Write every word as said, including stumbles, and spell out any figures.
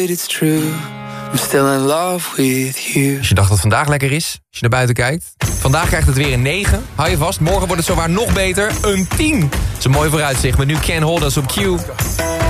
It's true. I'm still in love with you. Als je dacht dat vandaag lekker is, als je naar buiten kijkt. Vandaag krijgt het weer een negen. Hou je vast, morgen wordt het zowaar nog beter. Een tien. Dat is een mooi vooruitzicht, maar nu Can't Hold Us op Q.